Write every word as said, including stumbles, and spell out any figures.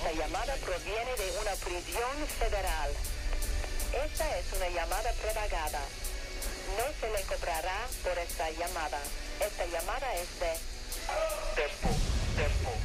Esta llamada proviene de una prisión federal. Esta es una llamada prepagada. No se le cobrará por esta llamada. Esta llamada es de... Tempo, tempo.